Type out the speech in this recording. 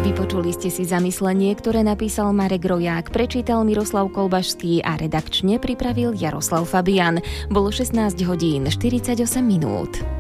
Vypočuli ste si zamyslenie, ktoré napísal Marek Roják, prečítal Miroslav Kolbašský a redakčne pripravil Jaroslav Fabian. Bolo 16 hodín 48 minút.